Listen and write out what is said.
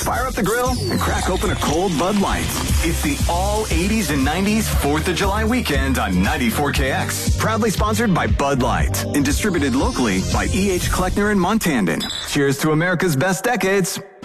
fire up the grill and crack open a cold Bud Light. It's the all 80s and 90s 4th of July weekend on 94KX. Proudly sponsored by Bud Light and distributed locally by E.H. Kleckner and Montandon. Cheers to America's best decades.